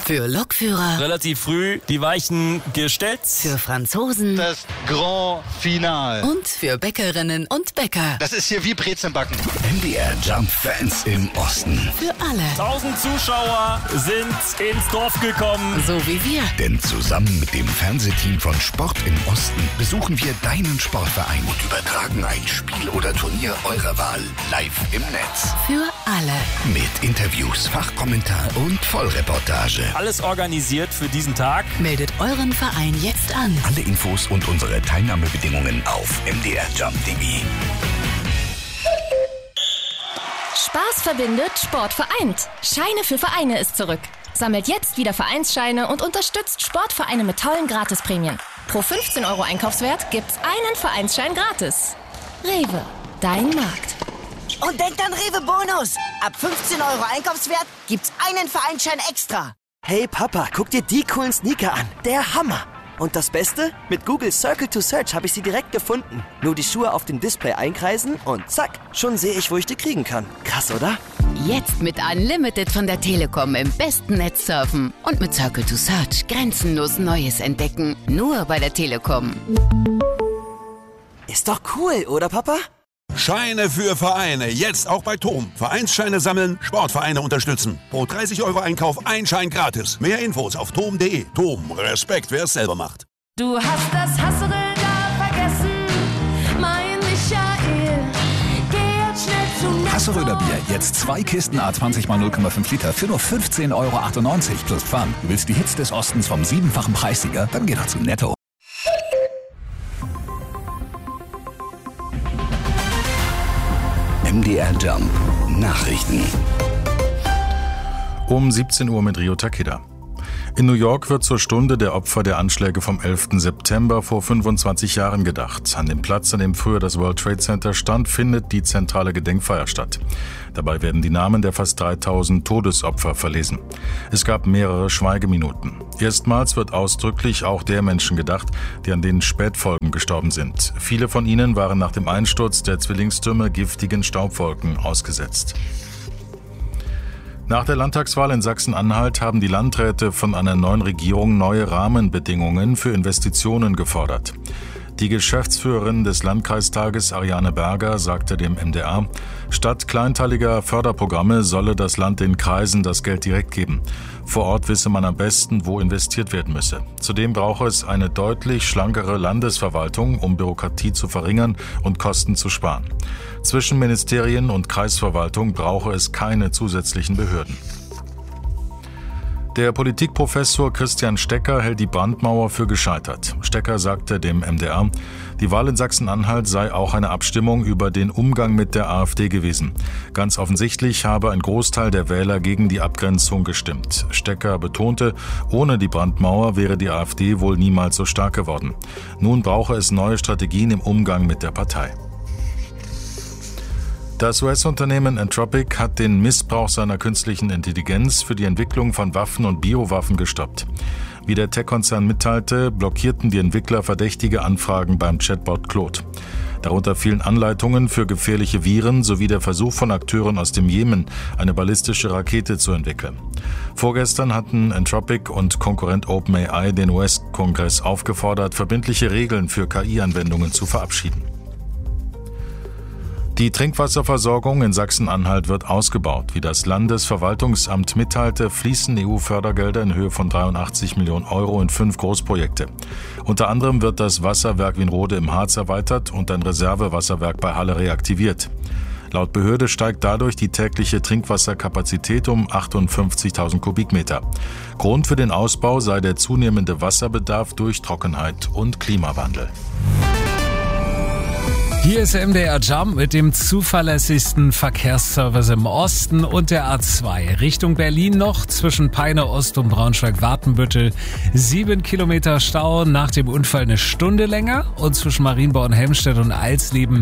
Für Lokführer. Relativ früh die Weichen gestellt. Für Franzosen. Das Grand Finale. Und für Bäckerinnen und Bäcker. Das ist hier wie Brezelbacken. MDR Jump Fans im Osten. Für alle. 1000 Zuschauer sind ins Dorf gekommen. So wie wir. Denn zusammen mit dem Fernsehteam von Sport im Osten besuchen wir deinen Sportverein und übertragen ein Spiel oder Turnier eurer Wahl live im Netz. Für alle. Mit Interviews, Fachkommentar und Vollreportage. Alles organisiert für diesen Tag. Meldet euren Verein jetzt an. Alle Infos und unsere Teilnahmebedingungen auf mdrjump.de. Spaß verbindet, Sport vereint. Scheine für Vereine ist zurück. Sammelt jetzt wieder Vereinsscheine und unterstützt Sportvereine mit tollen Gratisprämien. Pro 15 € Einkaufswert gibt's einen Vereinsschein gratis. Rewe, dein Markt. Und denkt an Rewe Bonus. Ab 15 € Einkaufswert gibt's einen Vereinsschein extra. Hey Papa, guck dir die coolen Sneaker an. Der Hammer. Und das Beste? Mit Google Circle to Search habe ich sie direkt gefunden. Nur die Schuhe auf dem Display einkreisen und zack, schon sehe ich, wo ich die kriegen kann. Krass, oder? Jetzt mit Unlimited von der Telekom im besten Netz surfen. Und mit Circle to Search grenzenlos Neues entdecken. Nur bei der Telekom. Ist doch cool, oder Papa? Scheine für Vereine, jetzt auch bei TOM. Vereinsscheine sammeln, Sportvereine unterstützen. Pro 30 € Einkauf ein Schein gratis. Mehr Infos auf tom.de. TOM, Respekt, wer es selber macht. Du hast das Hasseln gar vergessen, mein Michael. Geh jetzt schnell zu Netto. Hasseröder Bier, jetzt 2 Kisten A20 x 0,5 Liter für nur 15,98 € plus Pfand. Du willst die Hits des Ostens vom 7-fachen Preissieger? Dann geh doch zu Netto. MDR Jump Nachrichten. Um 17 Uhr mit Rio Takeda. In New York wird zur Stunde der Opfer der Anschläge vom 11. September vor 25 Jahren gedacht. An dem Platz, an dem früher das World Trade Center stand, findet die zentrale Gedenkfeier statt. Dabei werden die Namen der fast 3000 Todesopfer verlesen. Es gab mehrere Schweigeminuten. Erstmals wird ausdrücklich auch der Menschen gedacht, die an den Spätfolgen gestorben sind. Viele von ihnen waren nach dem Einsturz der Zwillingstürme giftigen Staubwolken ausgesetzt. Nach der Landtagswahl in Sachsen-Anhalt haben die Landräte von einer neuen Regierung neue Rahmenbedingungen für Investitionen gefordert. Die Geschäftsführerin des Landkreistages Ariane Berger sagte dem MDR, statt kleinteiliger Förderprogramme solle das Land den Kreisen das Geld direkt geben. Vor Ort wisse man am besten, wo investiert werden müsse. Zudem brauche es eine deutlich schlankere Landesverwaltung, um Bürokratie zu verringern und Kosten zu sparen. Zwischen Ministerien und Kreisverwaltung brauche es keine zusätzlichen Behörden. Der Politikprofessor Christian Stecker hält die Brandmauer für gescheitert. Stecker sagte dem MDR, die Wahl in Sachsen-Anhalt sei auch eine Abstimmung über den Umgang mit der AfD gewesen. Ganz offensichtlich habe ein Großteil der Wähler gegen die Abgrenzung gestimmt. Stecker betonte, ohne die Brandmauer wäre die AfD wohl niemals so stark geworden. Nun brauche es neue Strategien im Umgang mit der Partei. Das US-Unternehmen Anthropic hat den Missbrauch seiner künstlichen Intelligenz für die Entwicklung von Waffen und Biowaffen gestoppt. Wie der Tech-Konzern mitteilte, blockierten die Entwickler verdächtige Anfragen beim Chatbot Claude. Darunter fielen Anleitungen für gefährliche Viren sowie der Versuch von Akteuren aus dem Jemen, eine ballistische Rakete zu entwickeln. Vorgestern hatten Anthropic und Konkurrent OpenAI den US-Kongress aufgefordert, verbindliche Regeln für KI-Anwendungen zu verabschieden. Die Trinkwasserversorgung in Sachsen-Anhalt wird ausgebaut. Wie das Landesverwaltungsamt mitteilte, fließen EU-Fördergelder in Höhe von 83 Millionen € in 5 Großprojekte. Unter anderem wird das Wasserwerk Wienrode im Harz erweitert und ein Reservewasserwerk bei Halle reaktiviert. Laut Behörde steigt dadurch die tägliche Trinkwasserkapazität um 58.000 Kubikmeter. Grund für den Ausbau sei der zunehmende Wasserbedarf durch Trockenheit und Klimawandel. Hier ist MDR Jump mit dem zuverlässigsten Verkehrsservice im Osten und der A2. Richtung Berlin noch zwischen Peine Ost und Braunschweig-Watenbüttel 7 Kilometer Stau, nach dem Unfall eine Stunde länger und zwischen Marienborn, Helmstedt und Alsleben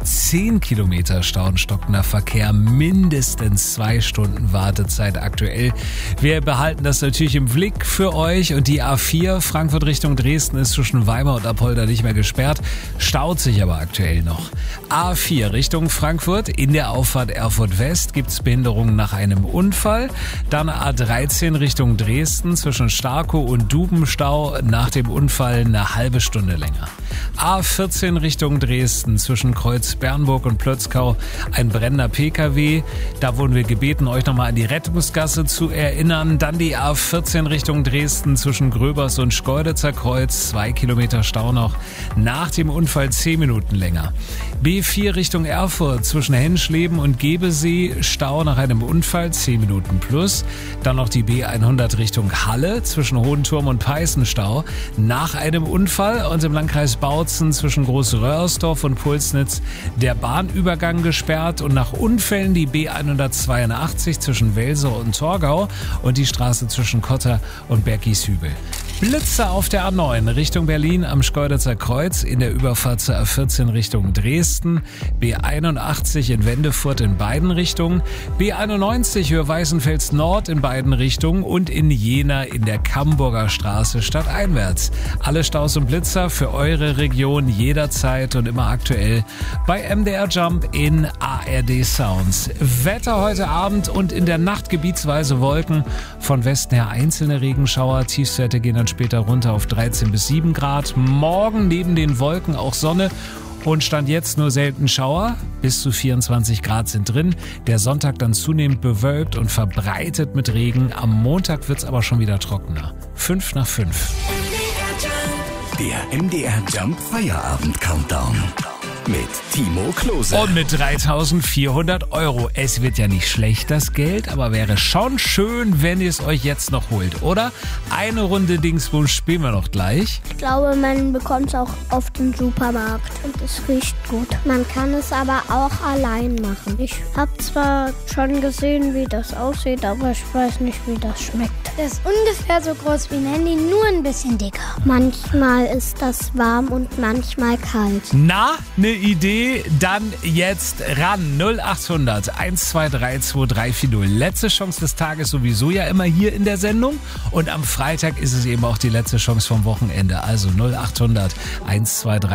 10 Kilometer Stau und stockender Verkehr, mindestens 2 Stunden Wartezeit aktuell. Wir behalten das natürlich im Blick für euch und die A4 Frankfurt Richtung Dresden ist zwischen Weimar und Apolda nicht mehr gesperrt, staut sich aber aktuell noch. A4 Richtung Frankfurt, in der Auffahrt Erfurt West gibt's Behinderungen nach einem Unfall. Dann A13 Richtung Dresden zwischen Starkow und Dubenstau, nach dem Unfall eine halbe Stunde länger. A14 Richtung Dresden zwischen Kreuz Bernburg und Plötzkau ein brennender PKW. Da wurden wir gebeten, euch nochmal an die Rettungsgasse zu erinnern. Dann die A14 Richtung Dresden zwischen Gröbers und Schkeuditzer Kreuz. 2 Kilometer Stau noch. Nach dem Unfall 10 Minuten länger. B4 Richtung Erfurt zwischen Henschleben und Gebesee. Stau nach einem Unfall 10 Minuten plus. Dann noch die B100 Richtung Halle zwischen Hohenturm und Peißenstau. Nach einem Unfall und im Landkreis Bautzen zwischen Großröhrsdorf und Pulsnitz der Bahnübergang gesperrt und nach Unfällen die B182 zwischen Welser und Torgau und die Straße zwischen Kotter und Bergieshübel. Blitzer auf der A9 Richtung Berlin am Schkeuditzer Kreuz, in der Überfahrt zur A14 Richtung Dresden, B81 in Wendefurt in beiden Richtungen, B91 Höhe Weißenfels Nord in beiden Richtungen und in Jena in der Camburger Straße stadteinwärts. Alle Staus und Blitzer für eure Region jederzeit und immer aktuell bei MDR Jump in ARD Sounds. Wetter heute Abend und in der Nacht gebietsweise Wolken, von Westen her einzelne Regenschauer, Tiefstwerte gehen dann später runter auf 13 bis 7 Grad. Morgen neben den Wolken auch Sonne und Stand jetzt nur selten Schauer. Bis zu 24 Grad sind drin. Der Sonntag dann zunehmend bewölkt und verbreitet mit Regen. Am Montag wird's aber schon wieder trockener. 5 nach 5. Der MDR Jump Feierabend Countdown. Mit Timo Klose. Und mit 3.400 €. Es wird ja nicht schlecht, das Geld, aber wäre schon schön, wenn ihr es euch jetzt noch holt, oder? Eine Runde Dingsbums spielen wir noch gleich. Ich glaube, man bekommt es auch auf dem Supermarkt und es riecht gut. Man kann es aber auch allein machen. Ich habe zwar schon gesehen, wie das aussieht, aber ich weiß nicht, wie das schmeckt. Das ist ungefähr so groß wie ein Handy, nur ein bisschen dicker. Manchmal ist das warm und manchmal kalt. Na, eine Idee? Dann jetzt ran. 0800 123 2340. Letzte Chance des Tages sowieso ja immer hier in der Sendung. Und am Freitag ist es eben auch die letzte Chance vom Wochenende. Also 0800 123